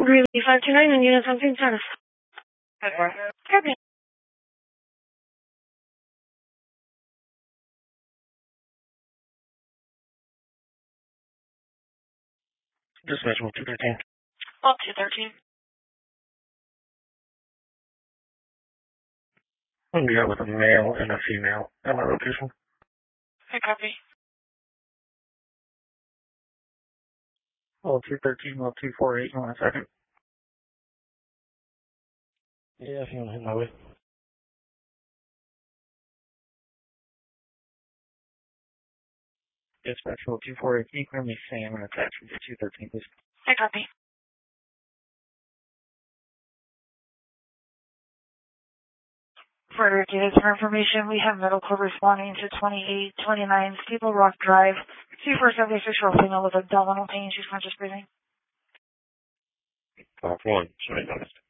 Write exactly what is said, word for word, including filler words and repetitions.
Greeley five two nine and units on scene status. Copy. Dispatch one two thirteen. Well, two thirteen. I'm going to go with a male and a female at my location. Okay, copy. Well, two thirteen, well, two four eight, one second. Yeah, if you want to hit my way. Dispatch well, two four eight, can you clear me Sam and attach me to two thirteen, please? Okay, copy. Further data for information, we have medical responding to twenty-eight twenty-nine Steeple Rock Drive, two four seven six year old female with abdominal pain. She's conscious breathing. Block one, sorry, noticed.